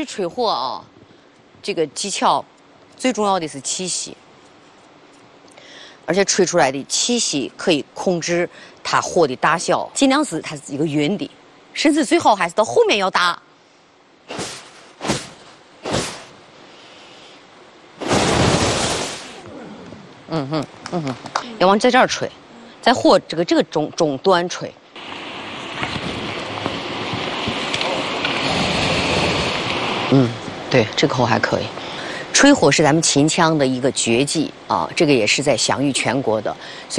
吹火啊，这个技巧最重要的是气息，而且吹出来的气息可以控制它火的大小，尽量是它是一个匀的，甚至最好还是到后面要大。要往这儿吹，在火这个中端吹。对，这口还可以。吹火是咱们秦腔的一个绝技啊，这个也是在享誉全国的。所以